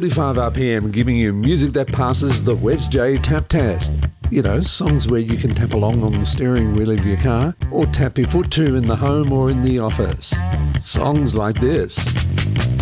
45 RPM, giving you music that passes the Wes J tap test. You know, songs where you can tap along on the steering wheel of your car or tap your foot to in the home or in the office. Songs like this.